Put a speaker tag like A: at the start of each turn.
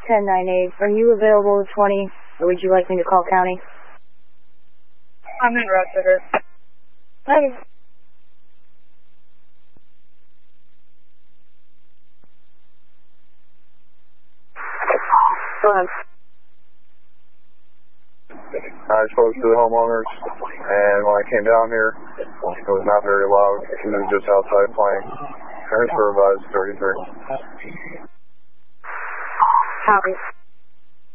A: 1098. Are you available at 20, or would you like me to call county?
B: I'm in Rochester.
A: Okay.
B: Go ahead.
C: I spoke to the homeowners, and when I came down here, it was not very loud. It was just outside playing. Transfer advised 33.
B: Copy.